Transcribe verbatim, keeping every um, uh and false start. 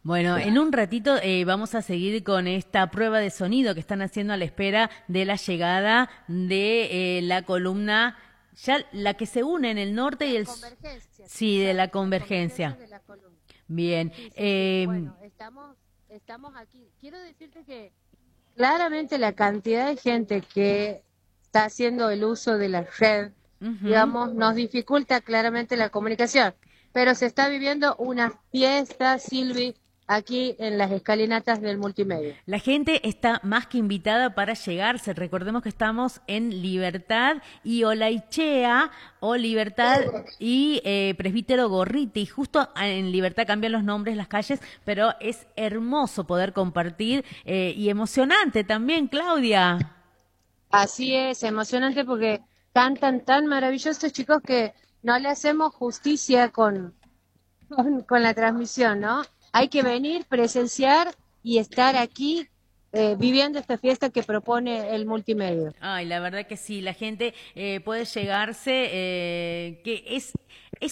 Bueno, en un ratito eh, vamos a seguir con esta prueba de sonido que están haciendo a la espera de la llegada de eh, la columna, ya la que se une en el norte y La el... s- convergencia, Sí, de la exacto, la convergencia convergencia. de la columna. Bien. Sí, sí, sí. Eh, Bueno, estamos, estamos aquí. Quiero decirte que claramente la cantidad de gente que está haciendo el uso de la red, ujú. digamos, nos dificulta claramente la comunicación. Pero se está viviendo una fiesta, Silvi, aquí en las escalinatas del multimedia. La gente está más que invitada para llegarse. Recordemos que estamos en Libertad y Olaichea, o Libertad y eh, Presbítero Gorriti. Y justo en Libertad cambian los nombres, las calles, pero es hermoso poder compartir eh, y emocionante también, Claudia. Así es, emocionante porque cantan tan maravillosos chicos que no le hacemos justicia con, con, con la transmisión, ¿no? Hay que venir, presenciar y estar aquí eh, viviendo esta fiesta que propone el multimedia. Ay, la verdad que sí, la gente eh, puede llegarse, eh, que es, es